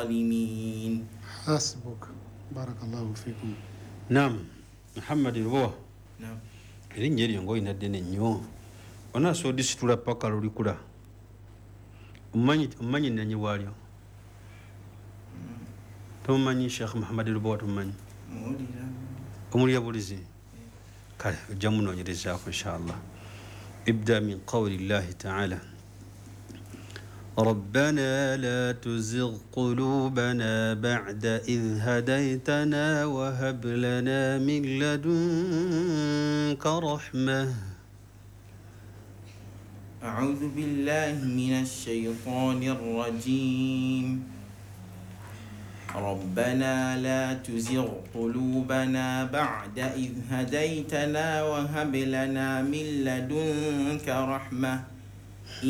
الظالمين. حسبك. بارك الله فيكم. نعم محمد البوا نعم erinnya eryo ng'olina ddene nnyo onaaso odisitula paka lulikula omumanyi nanyi waalyo tomumanyi sheekh muhammad lubowa tomumanyi omulira bulizi kale ojja munoonyerezaako inshallah ibda min qawli llahi taala ربنا لا تزغ قلوبنا بعد إذ هديتنا وهب لنا من لدنك رحمة. أعوذ بالله من الشيطان الرجيم. ربنا لا تزغ قلوبنا بعد إذ هديتنا وهب لنا من لدنك رحمة